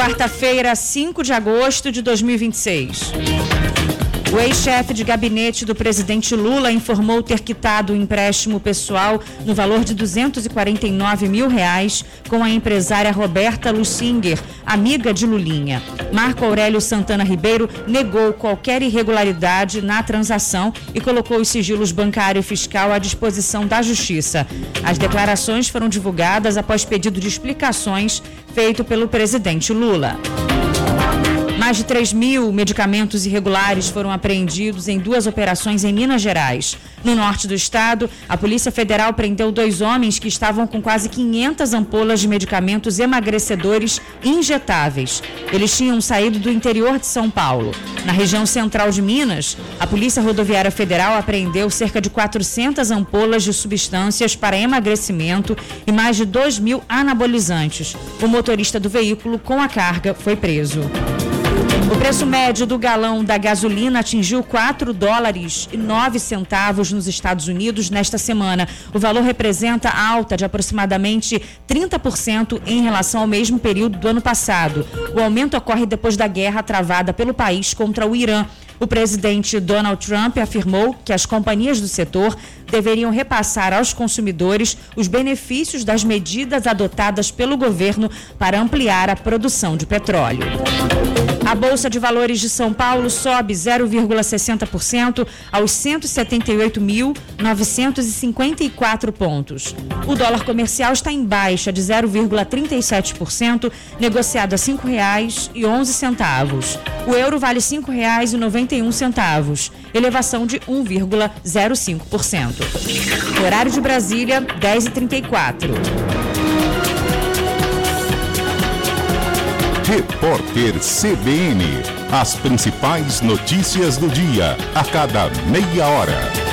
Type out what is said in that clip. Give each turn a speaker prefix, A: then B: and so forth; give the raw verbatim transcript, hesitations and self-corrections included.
A: quarta-feira, cinco de agosto de dois mil e vinte e seis. O ex-chefe de gabinete do presidente Lula informou ter quitado o empréstimo pessoal no valor de duzentos e quarenta e nove mil reais com a empresária Roberta Lusinger, amiga de Lulinha. Marco Aurélio Santana Ribeiro negou qualquer irregularidade na transação e colocou os sigilos bancário e fiscal à disposição da Justiça. As declarações foram divulgadas após pedido de explicações feito pelo presidente Lula. Mais de três mil medicamentos irregulares foram apreendidos em duas operações em Minas Gerais. No norte do estado, a Polícia Federal prendeu dois homens que estavam com quase quinhentas ampolas de medicamentos emagrecedores injetáveis. Eles tinham saído do interior de São Paulo. Na região central de Minas, a Polícia Rodoviária Federal apreendeu cerca de quatrocentas ampolas de substâncias para emagrecimento e mais de dois mil anabolizantes. O motorista do veículo com a carga foi preso. O preço médio do galão da gasolina atingiu quatro dólares e nove centavos nos Estados Unidos nesta semana. O valor representa alta de aproximadamente trinta por cento em relação ao mesmo período do ano passado. O aumento ocorre depois da guerra travada pelo país contra o Irã. O presidente Donald Trump afirmou que as companhias do setor deveriam repassar aos consumidores os benefícios das medidas adotadas pelo governo para ampliar a produção de petróleo. A Bolsa de Valores de São Paulo sobe zero vírgula sessenta por cento aos cento e setenta e oito mil, novecentos e cinquenta e quatro pontos. O dólar comercial está em baixa de zero vírgula trinta e sete por cento, negociado a cinco reais e onze centavos. O euro vale cinco reais e noventa e um centavos, elevação de um vírgula zero cinco por cento. Horário de Brasília, dez e trinta e quatro.
B: Repórter C B N. As principais notícias do dia, a cada meia hora.